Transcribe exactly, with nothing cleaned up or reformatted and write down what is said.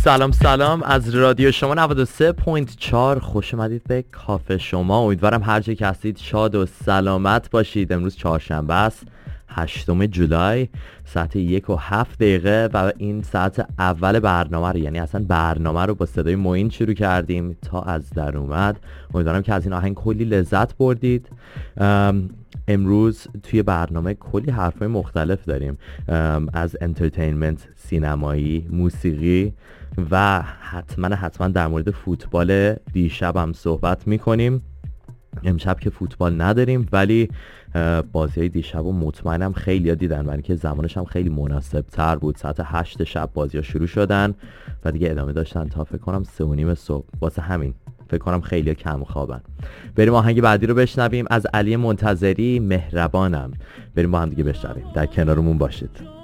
سلام سلام از رادیو شما نود و سه ممیز چهار. خوش اومدید به کافه شما. امیدوارم هر جا که هستید شاد و سلامت باشید. امروز چهارشنبه است، هشتم جولای، ساعت یک و هفت دقیقه و این ساعت اول برنامه رو، یعنی اصلا برنامه رو با صدای معین شروع کردیم تا از در اومد. امیدوارم که از این آهنگ کلی لذت بردید. امروز توی برنامه کلی حرفای مختلف داریم، از انترتینمنت، سینمایی، موسیقی و حتما حتما در مورد فوتبال دیشب هم صحبت میکنیم. امشب که فوتبال نداریم ولی بازی های دیشب و مطمئنم خیلی ها دیدن، برای که زمانش هم خیلی مناسب تر بود. ساعت هشت شب بازی ها شروع شدن و دیگه ادامه داشتن تا فکر کنم سه و نیم صبح. واسه همین فکر کنم خیلی ها کم خوابن. بریم آهنگ بعدی رو بشنویم از علی منتظری، مهربانم. بریم با هم دیگه بشنویم. در کنارمون باشید.